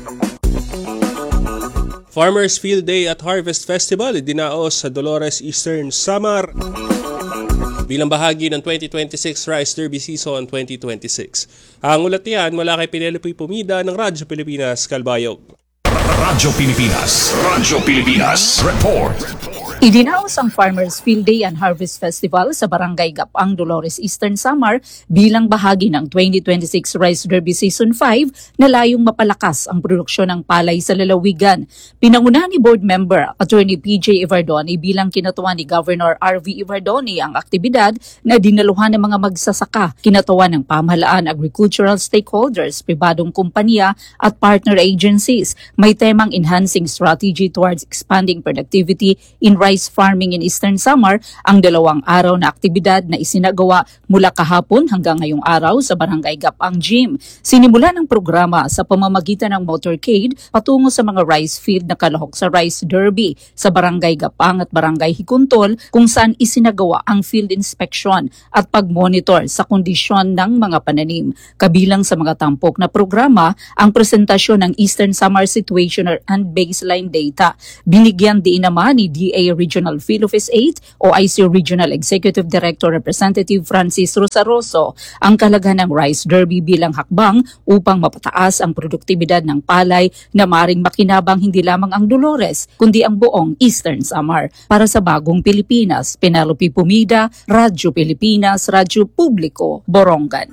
Farmers Field Day at Harvest Festival dinaos sa Dolores Eastern Samar bilang bahagi ng twenty twenty-six Rice Derby Season twenty twenty-six. Ang ulat niyan mula kay Penelope Pumida ng Radyo Pilipinas, Calbayog. Radyo Pilipinas. Radyo Pilipinas Report. Idinaos ang Farmers Field Day and Harvest Festival sa Barangay Gapang, Dolores Eastern Samar bilang bahagi ng twenty twenty-six Rice Derby Season five na layong mapalakas ang produksyon ng palay sa lalawigan. Pinangunahan ni Board Member Attorney P J Ivardoni bilang kinatuwa ni Governor R V Ivardoni ang aktibidad na dinaluhan ng mga magsasaka, kinatuwa ng pamahalaan, agricultural stakeholders, pribadong kumpanya at partner agencies. May temang Enhancing Strategy Towards Expanding Productivity in Rice Farming in Eastern Samar, ang dalawang araw na aktibidad na isinagawa mula kahapon hanggang ngayong araw sa Barangay Gapang Gym. Sinimula ng programa sa pamamagitan ng motorcade patungo sa mga rice field na kalahok sa Rice Derby sa Barangay Gapang at Barangay Hikuntol, kung saan isinagawa ang field inspection at pag-monitor sa kondisyon ng mga pananim. Kabilang sa mga tampok na programa ang presentasyon ng Eastern Samar Situational and Baseline Data. Binigyan din naman ni D A Regional Field Office eight o I C Regional Executive Director Representative Francis Rosaroso ang kalagahan ng Rice Derby bilang hakbang upang mapataas ang produktibidad ng palay na maring makinabang hindi lamang ang Dolores kundi ang buong Eastern Samar. Para sa Bagong Pilipinas, Penelope Pumida, Radyo Pilipinas, Radyo Publiko, Borongan.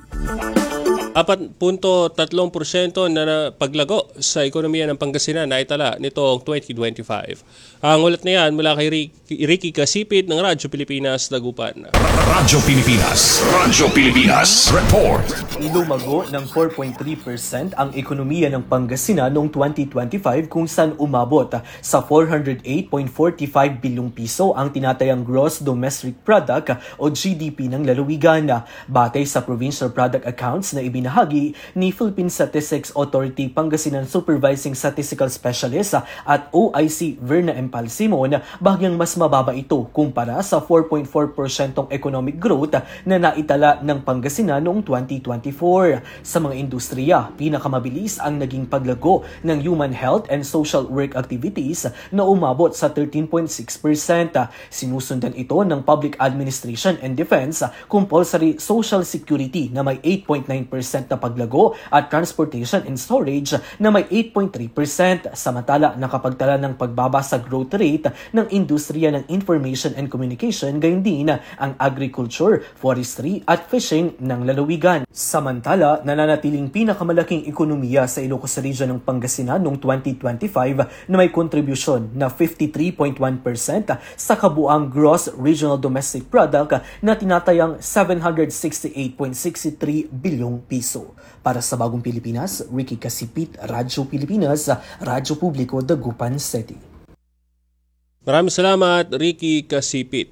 four point three percent na paglago sa ekonomiya ng Pangasinan na itala nitong twenty twenty-five. Ang ulat na yan mula kay Ricky, Ricky Kasipit ng Radyo Pilipinas, Dagupan. Radyo Pilipinas, Radyo Pilipinas, Report. Lumago ng four point three percent ang ekonomiya ng Pangasinan noong twenty twenty-five kung saan umabot sa four hundred eight point four five bilyong piso ang tinatayang Gross Domestic Product o G D P ng lalawigan. Batay sa Provincial Product Accounts na ibinahagi Nahagi ni Philippine Statistics Authority Pangasinan Supervising Statistical Specialist at O I C Verna M. Palsimon, bahagyang mas mababa ito kumpara sa four point four percent economic growth na naitala ng Pangasinan noong twenty twenty-four. Sa mga industriya, pinakamabilis ang naging paglago ng human health and social work activities na umabot sa thirteen point six percent. Sinusundan ito ng Public Administration and Defense, Compulsory Social Security na may eight point nine percent na paglago at transportation and storage na may eight point three percent. Samantala, nakapagtala ng pagbaba sa growth rate ng industriya ng information and communication, gayon din ang agriculture, forestry at fishing ng lalawigan. Samantala, nananatiling pinakamalaking ekonomiya sa Ilocos Region ng Pangasinan noong twenty twenty-five na may kontribusyon na fifty-three point one percent sa kabuang Gross Regional Domestic Product na tinatayang seven hundred sixty-eight point six three bilyong piso. Para sa Bagong Pilipinas, Ricky Kasipit, Radyo Pilipinas, Radyo Publiko, Dagupan City. Maraming salamat, Ricky Kasipit.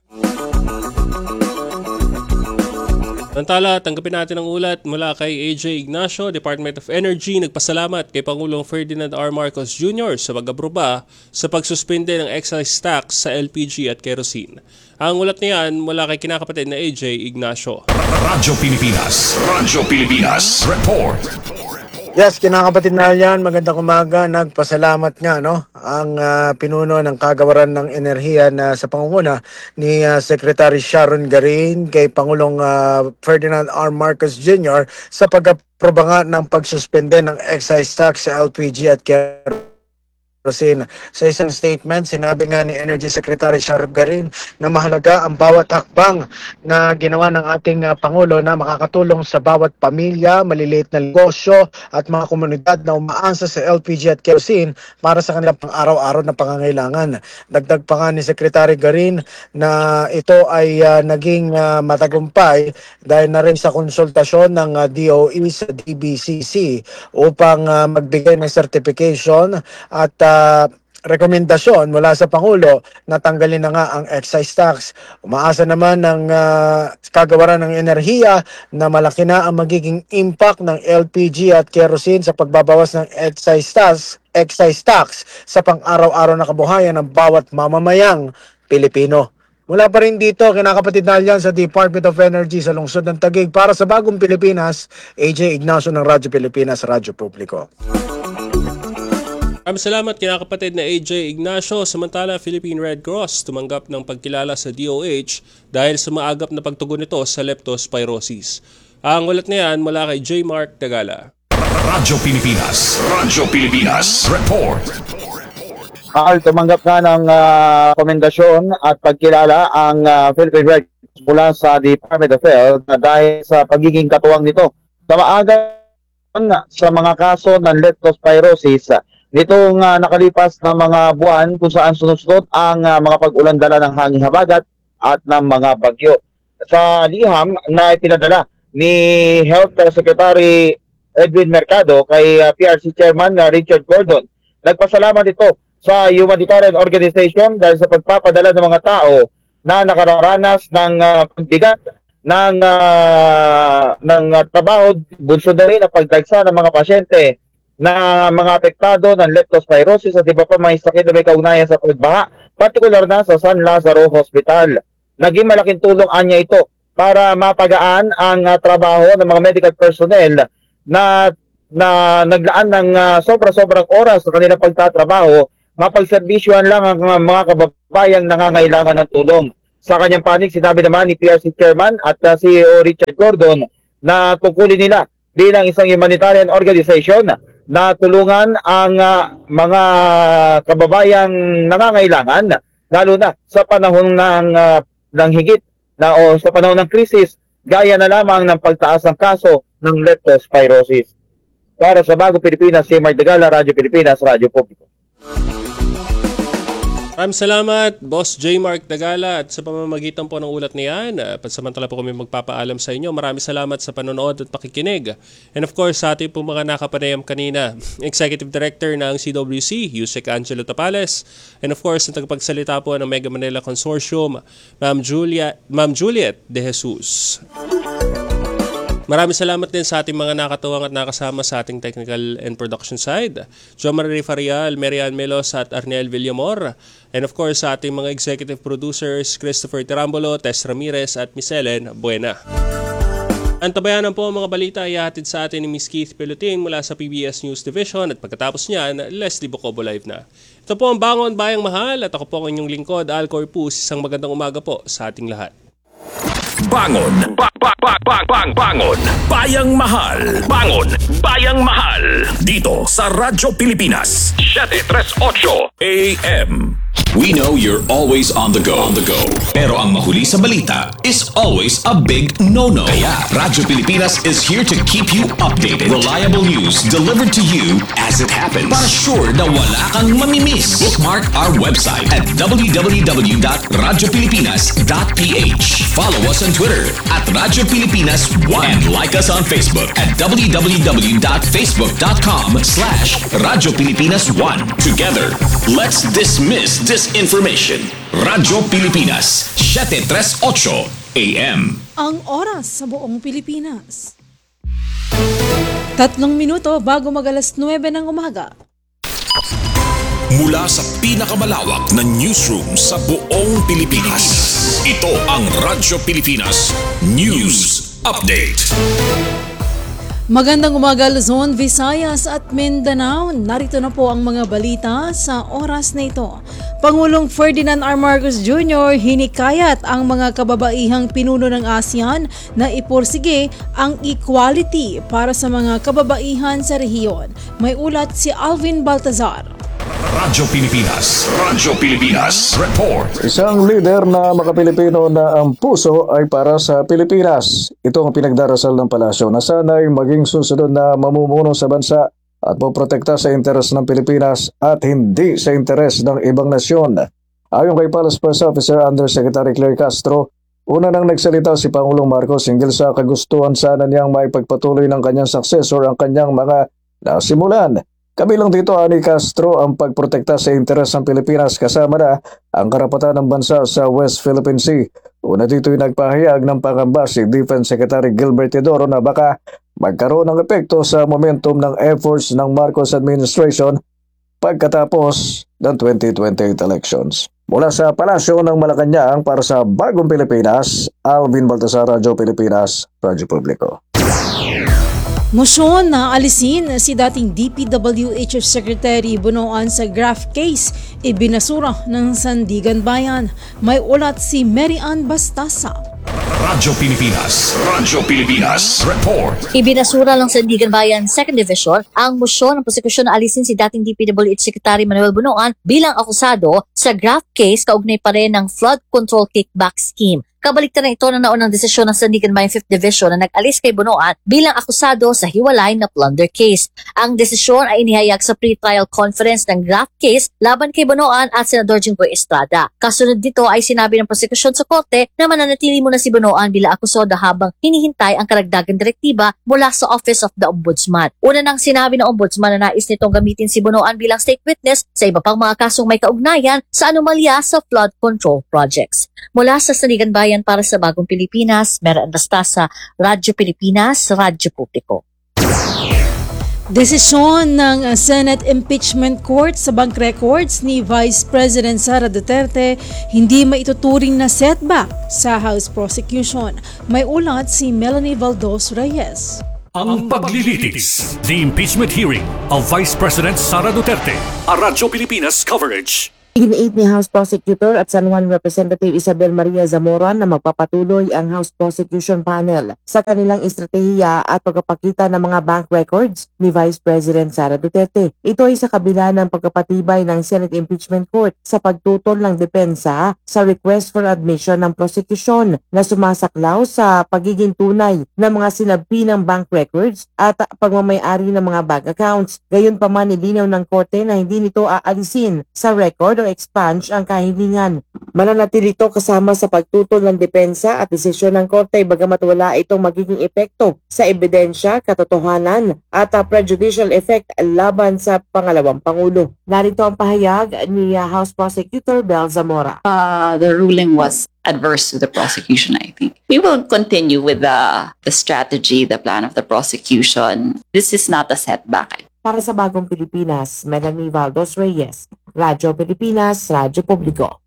Samantala, tanggapin natin ang ulat mula kay A J Ignacio, Department of Energy. Nagpasalamat kay Pangulong Ferdinand R. Marcos Junior sa pag-aproba sa pagsuspende ng excise tax sa L P G at kerosene. Ang ulat niyan mula kay kinakapatid na A J Ignacio. Radyo Pilipinas, Radyo Pilipinas, Report. Yes, kinakapatid na yan, magandang umaga. Nagpasalamat nga no, ang uh, pinuno ng Kagawaran ng Enerhiya na sa pangunguna ni uh, Secretary Sharon Garin kay Pangulong uh, Ferdinand R. Marcos Junior sa pag-aproba nga ng pagsuspende ng excise tax sa L P G at kerosene. Sa isang statement, sinabi nga ni Energy Secretary Sharon Garin na mahalaga ang bawat hakbang na ginawa ng ating uh, Pangulo na makakatulong sa bawat pamilya, maliliit na negosyo at mga komunidad na umaasa sa L P G at kerosene para sa kanilang pang-araw-araw na pangangailangan. Dagdag pa nga ni Secretary Garin na ito ay uh, naging uh, matagumpay dahil na rin sa konsultasyon ng uh, D O E sa D B C C upang uh, magbigay ng certification at uh, Uh, rekomendasyon mula sa Pangulo na tanggalin na nga ang excise tax. Umaasa naman ng uh, Kagawaran ng Enerhiya na malaki na ang magiging impact ng L P G at kerosene sa pagbabawas ng excise tax, excise tax sa pang-araw-araw na kabuhayan ng bawat mamamayang Pilipino. Mula pa rin dito, kinakapatid na yan sa Department of Energy sa lungsod ng Taguig. Para sa Bagong Pilipinas, A J Ignacio ng Radyo Pilipinas, Radyo Publiko. Maraming salamat kinakapatid na A J Ignacio. Samantala, Philippine Red Cross tumanggap ng pagkilala sa D O H dahil sa maagap na pagtugon nito sa leptospirosis. Ang ulat na yan mula kay J. Mark Tagala. Radyo Pilipinas, Radyo Pilipinas, Report. Al, tumanggap nga ng uh, komendasyon at pagkilala ang uh, Philippine Red Cross mula sa Department of Health na dahil sa pagiging katuwang nito sa maaga sa mga kaso ng leptospirosis nitong uh, nakalipas na mga buwan kung saan sunod-sunod ang uh, mga pag-ulan dala ng hangin habagat at ng mga bagyo. Sa liham na ipinadala ni Health Secretary Edwin Mercado kay uh, P R C Chairman uh, Richard Gordon, nagpasalamat ito sa humanitarian organization dahil sa pagpapadala ng mga tao na nakararanas ng uh, pagbigat ng uh, ng uh, trabaho, bunso na rin ang pagdagsa ng mga pasyente na mga apektado ng leptospirosis at iba pa may sakit na may kaugnayan sa pagbaha, partikular na sa San Lazaro Hospital. Naging malaking tulong anya ito para mapagaan ang uh, trabaho ng mga medical personnel na na naglaan ng uh, sobra-sobrang oras sa kanilang pagtatrabaho, mapagserbisyuhan lang ang uh, mga kababayang nangangailangan ng tulong. Sa kanyang panig, sinabi naman ni P R C Chairman at uh, C E O Richard Gordon na tungkulin nila bilang isang humanitarian organization na tulungan ang uh, mga kababayang nangangailangan, lalo na sa panahon ng, uh, ng higit na, o sa panahon ng krisis, gaya na lamang ng pagtaas ng kaso ng leptospirosis. Para sa Bagong Pilipinas, si Mark Dagala, Radyo Pilipinas, Radyo Publiko. Maraming salamat, Boss J. Mark Dagala, at sa pamamagitan po ng ulat niyan, uh, pansamantala po kami magpapaalam sa inyo. Maraming salamat sa panonood at pakikinig. And of course, sa ating po mga nakapanayam kanina, Executive Director ng C W C, Yusek Angelo Tapales, and of course, ang tagapagsalita po ng Mega Manila Consortium, Ma'am Julia, Ma'am Juliet De Jesus. Maraming salamat din sa ating mga nakatuwang at nakasama sa ating technical and production side. Jo Marie Farial, Marian Melos at Arnel Villamor. And of course sa ating mga executive producers, Christopher Tirambolo, Tess Ramirez at Miss Ellen Buena. Antabayanan po ang mga balita ay ihatid sa atin ni Miss Keith Pelutin mula sa P B S News Division at pagkatapos niyan, Leslie Bocobo live na. Ito po ang Bangon Bayang Mahal at ako po ang inyong lingkod, Al Corpus. Isang magandang umaga po sa ating lahat. Bangon, ba, ba, ba, ba, bang, bangon, bayang mahal, bangon, bayang mahal, dito sa Radyo Pilipinas, seven thirty-eight A M. We know you're always on the go, on the go. Pero ang mahuli sa balita is always a big no-no. Kaya Radyo Pilipinas is here to keep you updated. Reliable news delivered to you as it happens. Para sure na wala kang mamimiss. Bookmark our website at w w w dot radyo pilipinas dot p h. Follow us on Twitter at Radyo Pilipinas one and like us on Facebook at w w w dot facebook dot com slash Radyo Pilipinas one. Together, let's dismiss disinformation. Radyo Pilipinas, seven thirty-eight A M. Ang oras sa buong Pilipinas. Tatlong minuto bago mag-alas nuwebe ng umaga. Mula sa pinakamalawak na newsroom sa buong Pilipinas, ito ang Radyo Pilipinas News Update. Magandang umaga Luzon, Visayas at Mindanao. Narito na po ang mga balita sa oras na ito. Pangulong Ferdinand R. Marcos Junior hinikayat ang mga kababaihang pinuno ng ASEAN na ipursige ang equality para sa mga kababaihan sa rehiyon. May ulat si Alvin Baltazar. Radyo Pilipinas, Radyo Pilipinas Report. Isang leader na makapilipino na ang puso ay para sa Pilipinas. Ito ang pinagdarasal ng palasyo na sana'y maging susunod na mamumuno sa bansa at poprotekta sa interes ng Pilipinas at hindi sa interes ng ibang nasyon. Ayon kay Palace Press Officer Undersecretary Claire Castro, una nang nagsalita si Pangulong Marcos hinggil sa kagustuhan sana niyang maipagpatuloy ng kanyang successor ang kanyang mga nasimulan. Kabilang dito ani Castro ang pagprotekta sa interes ng Pilipinas kasama na ang karapatan ng bansa sa West Philippine Sea. Una dito'y nagpahayag ng pangamba si Defense Secretary Gilbert Teodoro na baka magkaroon ng epekto sa momentum ng efforts ng Marcos administration pagkatapos ng twenty twenty-eight elections. Mula sa Palasyo ng Malacanang para sa Bagong Pilipinas, Alvin Baltasar, Radyo Pilipinas, Radyo Publiko. Mosyon na alisin si dating D P W H Secretary Bunoan sa graft case, ibinasura ng Sandigan Bayan. May ulat si Mary Ann Bastasa. Radyo Pilipinas. Radyo Pilipinas. Report. Ibinasura ng Sandigan Bayan second Division ang motion ng prosekusyon na alisin si dating D P W H Secretary Manuel Bunoan bilang akusado sa graft case kaugnay pa rin ng flood control kickback scheme. Kabaliktaran ito ng naunang desisyon ng Sandigan Bayan fifth Division na nag-alis kay Bunoan bilang akusado sa hiwalay na plunder case. Ang desisyon ay inihayag sa pre-trial conference ng graft case laban kay Bunoan at Senador Jinggoy Estrada. Kasunod dito ay sinabi ng prosekusyon sa korte na mananatili muna si Bunoan bilang akusado habang hinihintay ang karagdagang direktiba mula sa Office of the Ombudsman. Una nang sinabi ng Ombudsman na nais nitong gamitin si Bunoan bilang state witness sa iba pang mga kasong may kaugnayan sa anomalya sa flood control projects. Mula sa Sandigan Bayan para sa Bagong Pilipinas, Mera Anastasa, Radyo Pilipinas, Radyo Publiko. Desisyon ng Senate Impeachment Court sa bank records ni Vice President Sara Duterte hindi maituturing na setback sa House prosecution. May ulat si Melanie Valdos Reyes. Ang paglilitis, the impeachment hearing of Vice President Sara Duterte, a Radyo Pilipinas coverage. Iginiit ni House Prosecutor at San Juan Representative Isabel Maria Zamora na magpapatuloy ang House Prosecution Panel sa kanilang estratehiya at pagpapakita ng mga bank records ni Vice President Sara Duterte. Ito ay sa kabila ng pagkapatibay ng Senate Impeachment Court sa pagtutol ng depensa sa request for admission ng prosecution na sumasaklaw sa pagiging tunay ng mga sinabi ng bank records at pagmamayari ng mga bank accounts. Gayunpaman nilinaw ng korte na hindi nito aalisin sa record expunge ang kahilingan. Mananatili ito kasama sa pagtutol ng depensa at desisyon ng korte bagamat wala itong magiging epekto sa ebidensya, katotohanan at uh, prejudicial effect laban sa pangalawang Pangulo. Narito ang pahayag ni uh, House Prosecutor Bel Zamora. Uh, the ruling was adverse to the prosecution, I think. We will continue with the, the strategy, the plan of the prosecution. This is not a setback. Para sa Bagong Pilipinas, Melanie Valdos Reyes, Radyo Pilipinas, Radyo Publiko.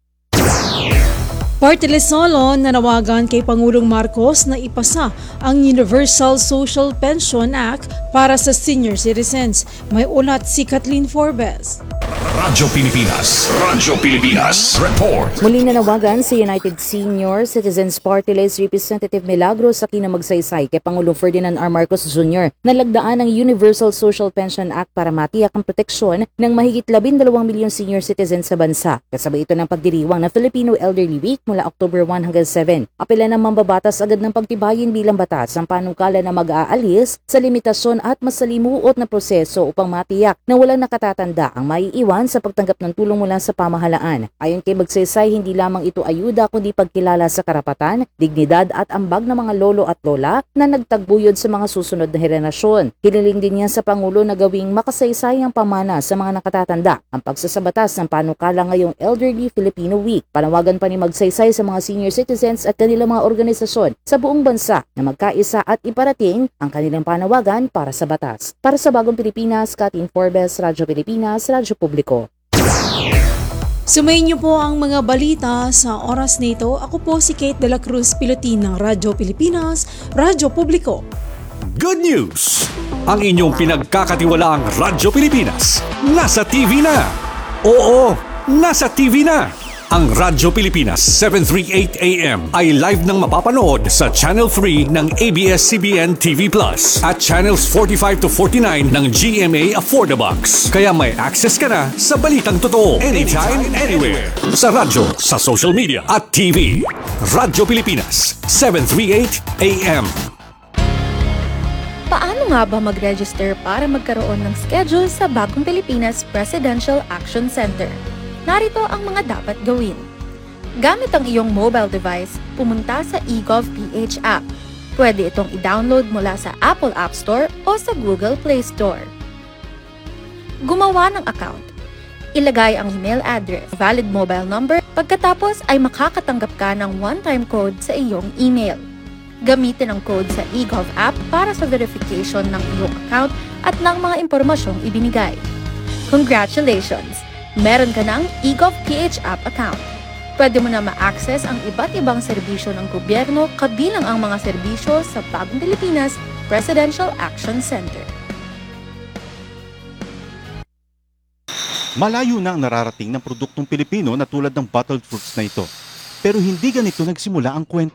Party list solo nanawagan kay Pangulong Marcos na ipasa ang Universal Social Pension Act para sa senior citizens. May ulat si Kathleen Forbes. Radyo Pilipinas. Radyo Pilipinas. Report. Muli nanawagan si United Senior Citizens Party List Representative Milagros Aquino magsaysay kay Pangulong Ferdinand R. Marcos Junior na lagdaan ang Universal Social Pension Act para matiyak ang proteksyon ng mahigit labindalawang milyong senior citizens sa bansa. Kasabay ito ng pagdiriwang ng Filipino Elderly Week mula October one hanggang seven. Apela ng mambabatas agad ng pagtibayin bilang batas ang panukala na mag-aalis sa limitasyon at masalimuot na proseso upang matiyak na walang nakatatanda ang maiiwan sa pagtanggap ng tulong mula sa pamahalaan. Ayon kay Magsaysay, hindi lamang ito ayuda kundi pagkilala sa karapatan, dignidad at ambag ng mga lolo at lola na nagtagbuyod sa mga susunod na henerasyon. Hiniling din niya sa Pangulo na gawing makasaysay ang pamana sa mga nakatatanda ang pagsasabatas ng panukala ngayong Elderly Filipino Week. Panawagan pa ni Magsaysay sa mga senior citizens at kanilang mga organisasyon sa buong bansa na magkaisa at iparating ang kanilang panawagan para sa batas. Para sa Bagong Pilipinas, Kathleen Forbes, Radyo Pilipinas, Radyo Publiko. Sumayin niyo po ang mga balita sa oras na ito. Ako po si Kate de la Cruz, pilotin ng Radyo Pilipinas, Radyo Publiko. Good news! Ang inyong pinagkakatiwalaang Radyo Pilipinas nasa T V na! Oo, nasa T V na! Ang Radyo Pilipinas seven thirty-eight A M ay live nang mapapanood sa Channel three ng A B S C B N T V Plus at Channels forty-five to forty-nine ng G M A Affordabox. Kaya may access ka na sa balitang totoo anytime, anywhere. Sa radyo, sa social media at T V. Radyo Pilipinas seven thirty-eight A M. Paano nga ba mag-register para magkaroon ng schedule sa Bagong Pilipinas Presidential Action Center? Narito ang mga dapat gawin. Gamit ang iyong mobile device, pumunta sa eGovPH app. Pwede itong i-download mula sa Apple App Store o sa Google Play Store. Gumawa ng account. Ilagay ang email address, valid mobile number, pagkatapos ay makakatanggap ka ng one-time code sa iyong email. Gamitin ang code sa eGov app para sa verification ng iyong account at ng mga impormasyong ibinigay. Congratulations! Meron ka ng eGovPH app account. Pwede mo na ma-access ang iba't ibang serbisyo ng gobyerno kabilang ang mga serbisyo sa Bagong Pilipinas Presidential Action Center. Malayo na ang nararating ng produktong Pilipino na tulad ng bottled fruits na ito. Pero hindi ganito nagsimula ang kwento.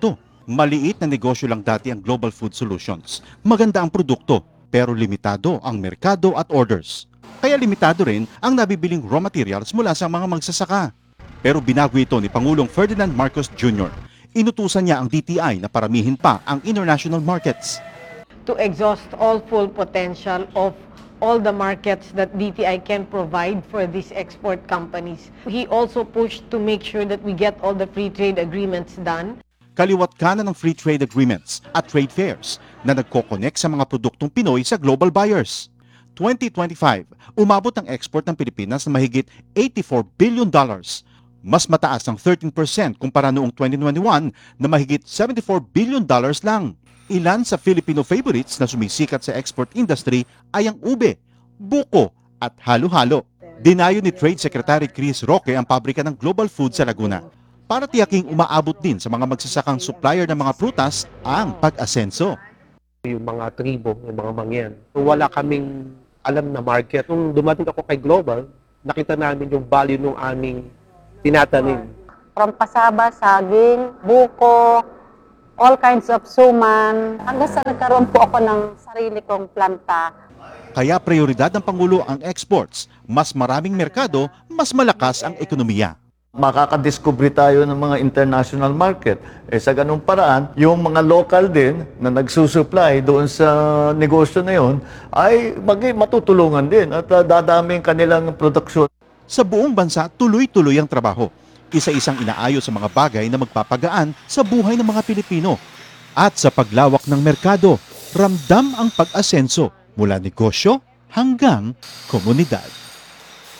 Maliit na negosyo lang dati ang Global Food Solutions. Maganda ang produkto, pero limitado ang merkado at orders. Kaya limitado rin ang nabibiling raw materials mula sa mga magsasaka. Pero binago ito ni Pangulong Ferdinand Marcos Junior Inutusan niya ang D T I na paramihin pa ang international markets. To exhaust all full potential of all the markets that D T I can provide for these export companies. He also pushed to make sure that we get all the free trade agreements done. Kaliwat kanan ng free trade agreements at trade fairs na nagko-connect sa mga produktong Pinoy sa global buyers. twenty twenty-five, umabot ang export ng Pilipinas na mahigit eighty-four billion dollars. Mas mataas ang thirteen percent kumpara noong twenty twenty-one na mahigit seventy-four billion dollars lang. Ilan sa Filipino favorites na sumisikat sa export industry ay ang ube, buko at halo-halo. Dinayo ni Trade Secretary Chris Roque ang pabrika ng Global Food sa Laguna para tiyaking umaabot din sa mga magsasakang supplier ng mga prutas ang pag-asenso. Yung mga tribo, yung mga mangyan, wala kaming alam na market. Nung dumating ako kay Global, nakita namin yung value ng aming tinatanim. From pasaba, saging, buko, all kinds of suman, hanggang sa nagkaroon po ako ng sarili kong planta. Kaya prioridad ng Pangulo ang exports. Mas maraming merkado, mas malakas ang ekonomiya. Makakadiscover tayo ng mga international market. Eh sa ganung paraan, yung mga local din na nagsusupply doon sa negosyo na yun ay mag- matutulungan din at uh, dadaming kanilang produksyon. Sa buong bansa, tuloy-tuloy ang trabaho. Isa-isang inaayos sa mga bagay na magpapagaan sa buhay ng mga Pilipino. At sa paglawak ng merkado, ramdam ang pag-asenso mula negosyo hanggang komunidad.